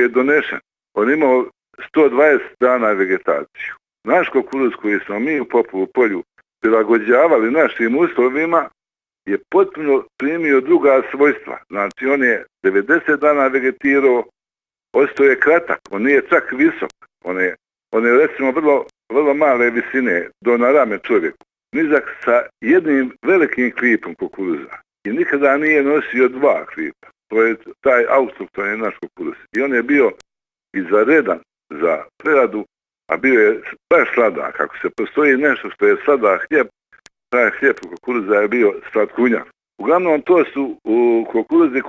je donešen, on imao 120 dana vegetaciju. Naš kukuruz koji smo mi u Popovu polju prilagođavali našim uslovima je potpuno primio druga svojstva. Znači on je 90 dana vegetirao, ostao je kratak, on nije čak visok, on je recimo vrlo male visine do na rame čovjeku. Nizak sa jednim velikim klipom kukuruza i nikada nije nosio 2 klipa. To je taj autohton je naš kukuruz. I on je bio izvanredan za preradu, a bio je baš sladak. Ako se postoji nešto što je sladak hljeb, taj hljeb kukuruza je bio slatkunjak. Uglavnom to su kukuruzi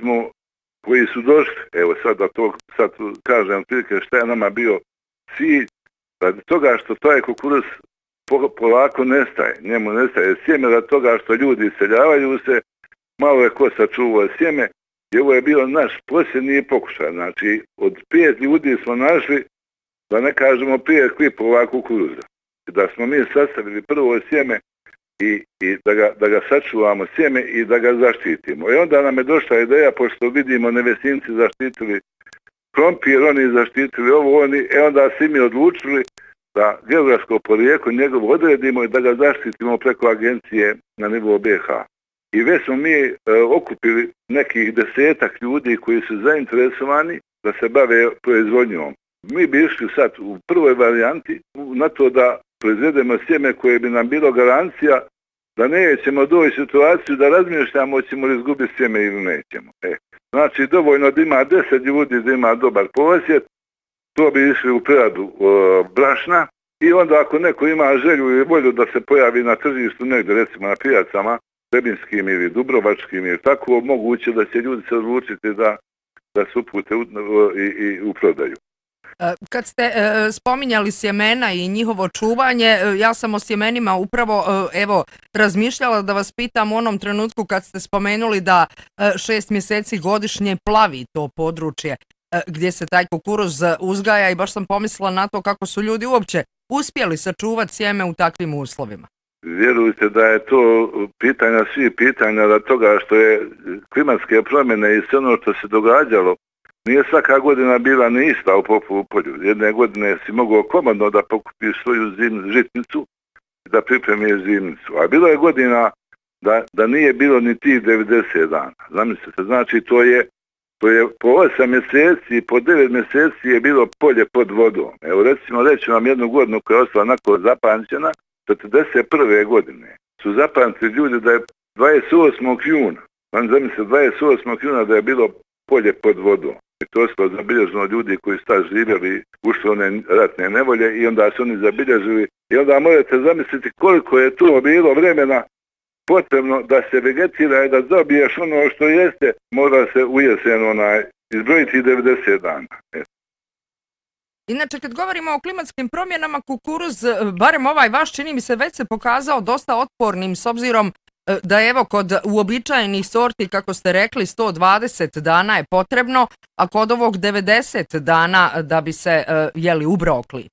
koji su došli. Evo sad kažem prilike šta je nama bio cilj, radi toga što taj kukuruz polako nestaje, njemu nestaje sjeme, radi toga što ljudi iseljavaju se, malo je ko sačuvao sjeme i ovo je bio naš posljednji pokušaj. Znači od 5 ljudi smo našli, da ne kažemo 5 klipova kukuruza. Da smo mi sastavili prvo sjeme i da ga sačuvamo sjeme i da ga zaštitimo. I onda nam je došla ideja, pošto vidimo Nevesinci zaštitili krompir, oni zaštitili ovo, onda svi mi odlučili da geografsko porijeklo njegovo odredimo i da ga zaštitimo preko agencije na nivou BiH. I već smo mi okupili nekih 10-ak ljudi koji su zainteresovani da se bave proizvodnjom. Mi bi išli sad u prvoj varijanti na to da proizvedemo sjeme koje bi nam bilo garancija da nećemo doći u situaciju da razmišljamo hoćemo li izgubiti sjeme ili nećemo. Znači dovoljno da ima 10 ljudi da ima dobar posjed, to bi išli u preradu brašna i onda ako neko ima želju ili volju da se pojavi na tržištu negdje recimo na pijacama Trebinskim ili Dubrovačkim ili tako, moguće da će ljudi se odlučiti da se upute u prodaju. Kad ste spominjali sjemena i njihovo čuvanje, ja sam o sjemenima upravo razmišljala da vas pitam u onom trenutku kad ste spomenuli da 6 mjeseci godišnje plavi to područje gdje se taj kukuruz uzgaja i baš sam pomislila na to kako su ljudi uopće uspjeli sačuvati sjeme u takvim uslovima. Vjerujte da je to pitanja svih pitanja da toga što je klimatske promjene i sve ono što se događalo nije svaka godina bila ni ista u Popovu polju. Jedne godine si mogao komodno da pokupiš svoju žitnicu i da pripremiš zimnicu. A bilo je godina da nije bilo ni tih 90 dana. Zamislite, znači to je po 8 mjeseci, po 9 mjeseci je bilo polje pod vodom. Evo recimo reći vam jednu godinu koja je ostala onako zapamćena, 41. godine su zapamtili ljudi da je 28. juna, zamislite 28. juna da je bilo polje pod vodom. I to je zabilježeno ljudi koji su tad živjeli, ušli one ratne nevolje i onda su oni zabilježili. I onda možete zamisliti koliko je to bilo vremena potrebno da se vegetira i da dobiješ ono što jeste, mora se u jesen izbrojiti 90 dana. Inače, kad govorimo o klimatskim promjenama, kukuruz, barem ovaj vaš, čini mi se, već se pokazao dosta otpornim s obzirom da evo kod uobičajenih sorti, kako ste rekli, 120 dana je potrebno, a kod ovog 90 dana da bi se ubrao klip.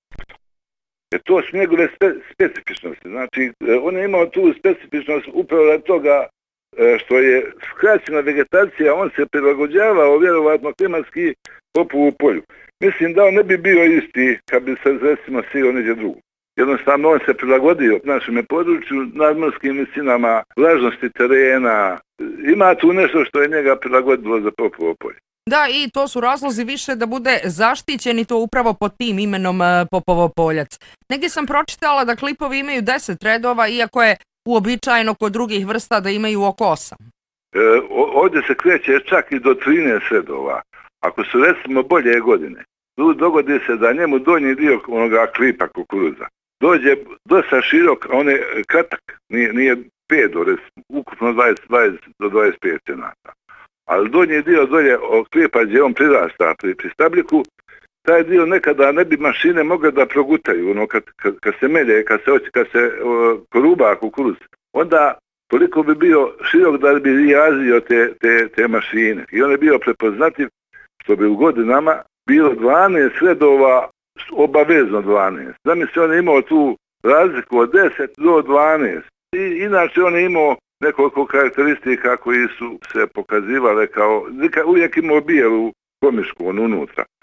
To su njegove specifičnosti. Znači, on je imao tu specifičnost upravo od toga što je skraćena vegetacija, on se prilagođavao vjerovatno klimatski Popovu polju. Mislim da on ne bi bio isti kad bi se recimo sio neđe drugo. Jednostavno on se prilagodio našem području, nadmorskim visinama, vlažnosti terena. Ima tu nešto što je njega prilagodilo za Popovo polje. Da, i to su razlozi više da bude zaštićen i to upravo pod tim imenom Popovo poljac. Negdje sam pročitala da klipovi imaju 10 redova, iako je uobičajeno kod drugih vrsta da imaju oko 8. Ovdje se kreće čak i do 13 redova. Ako su recimo bolje godine, dogodi se da njemu donji dio onoga klipa kukuruza dođe dosta širok, on je kratak, nije 5 do recimo, ukupno 20 do 25 cm. Ali donji dio dolje klipa gdje on prirasta pri stabljiku, taj dio nekada ne bi mašine mogle da progutaju, kad se melje, kad se koruba kukuruz, onda toliko bi bio širok da bi jazio te mašine. I on je bio prepoznativ što bi u godinama bilo 12 redova, obavezno 12. Zamisli, on je imao tu razliku od 10 do 12. I inače on je imao nekoliko karakteristika koji su se pokazivale kao, uvijek imao bijelu pomišku unutra.